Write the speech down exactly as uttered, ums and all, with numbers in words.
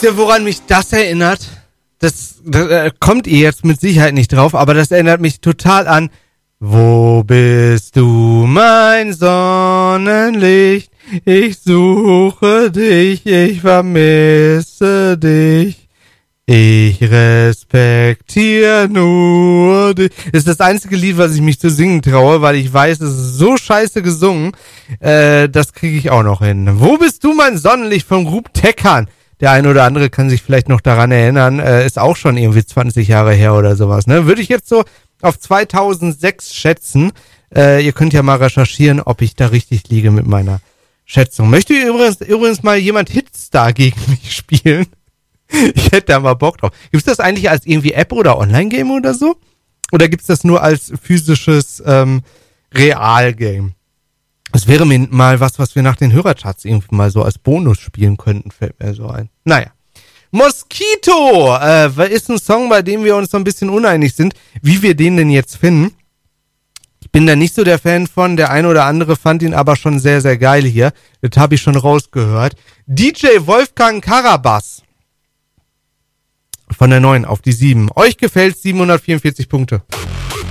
Wisst ihr, woran mich das erinnert? Das, das äh, kommt ihr jetzt mit Sicherheit nicht drauf, aber das erinnert mich total an Wo bist du, mein Sonnenlicht? Ich suche dich, ich vermisse dich. Ich respektiere nur dich. Das ist das einzige Lied, was ich mich zu singen traue, weil ich weiß, es ist so scheiße gesungen. Äh, das kriege ich auch noch hin. Wo bist du, mein Sonnenlicht vom Grub Teckern? Der eine oder andere kann sich vielleicht noch daran erinnern. Äh, ist auch schon irgendwie zwanzig Jahre her oder sowas. Ne? Würde ich jetzt so auf zweitausendsechs schätzen. Äh, ihr könnt ja mal recherchieren, ob ich da richtig liege mit meiner Schätzung. Möchte übrigens, übrigens mal jemand Hitstar gegen mich spielen? Ich hätte da mal Bock drauf. Gibt's das eigentlich als irgendwie App oder Online-Game oder so? Oder gibt's das nur als physisches ähm, Real-Game? Das wäre mir mal was, was wir nach den Hörercharts irgendwie mal so als Bonus spielen könnten, fällt mir so ein. Naja. Mosquito äh, ist ein Song, bei dem wir uns so ein bisschen uneinig sind, wie wir den denn jetzt finden. Ich bin da nicht so der Fan von, der ein oder andere fand ihn aber schon sehr, sehr geil hier. Das habe ich schon rausgehört. D J Wolfgang Karabas. Von der neun auf die sieben. Euch gefällt's, siebenhundertvierundvierzig Punkte.